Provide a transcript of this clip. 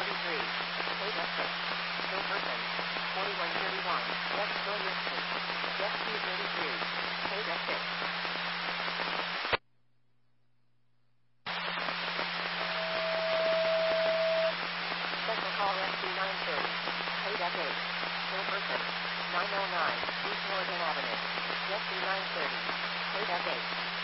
33. Paid exit. No person. 4131. West William Street. Jet 233. Paid exit. Special call SC 930. Paid at 8. No person. 909. East Morgan Avenue. Jet 930. Paid at 8.